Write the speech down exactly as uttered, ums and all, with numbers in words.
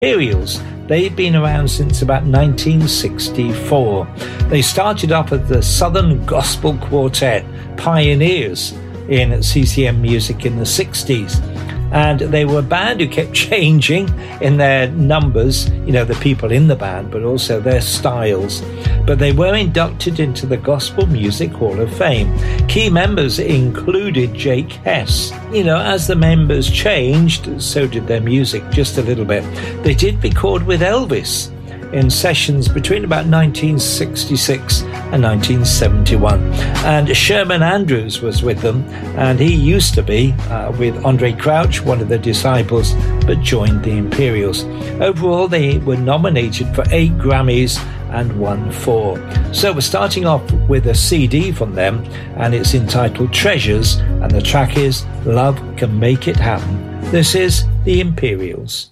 Imperials. They've been around since about nineteen sixty-four. They started off as the Southern Gospel Quartet, pioneers in C C M music in the sixties. And they were a band who kept changing in their numbers, you know, the people in the band, but also their styles. But they were inducted into the Gospel Music Hall of Fame. Key members included Jake Hess. You know, as the members changed, so did their music just a little bit. They did record with Elvis in sessions between about nineteen sixty-six and nineteen seventy-one. And Sherman Andrews was with them, and he used to be uh, with Andre Crouch, one of the disciples, but joined the Imperials. Overall, they were nominated for eight Grammys and won four. So we're starting off with a C D from them, and it's entitled Treasures, and the track is Love Can Make It Happen. This is the Imperials.